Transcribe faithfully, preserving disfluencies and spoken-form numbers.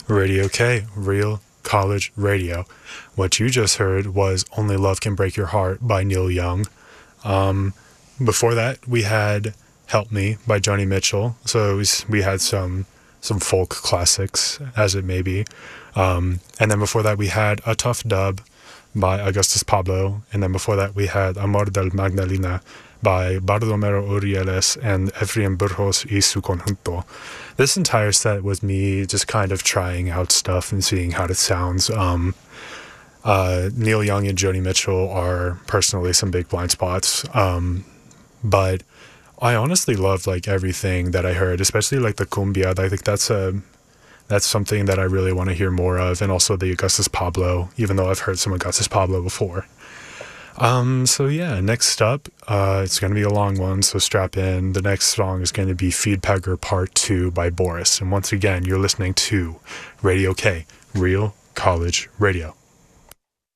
Radio K, Real College Radio. What you just heard was Only Love Can Break Your Heart by Neil Young. Um, before that, we had Help Me by Joni Mitchell. So it was, we had some some folk classics, as it may be. Um, and then before that, we had A Tough Dub by Augustus Pablo. And then before that, we had Amor del Magdalena by Bardomero Urieles and Efraín Burgos y su conjunto. This entire set was me just kind of trying out stuff and seeing how it sounds. Um, uh, Neil Young and Joni Mitchell are personally some big blind spots. Um, but I honestly loved like everything that I heard, especially like the cumbia. I think that's a that's something that I really want to hear more of, and also the Augustus Pablo, even though I've heard some Augustus Pablo before. Um, so yeah, next up, uh, it's going to be a long one, so strap in. The next song is going to be Feedpegger Part two by Boris. And once again, you're listening to Radio K, Real College Radio.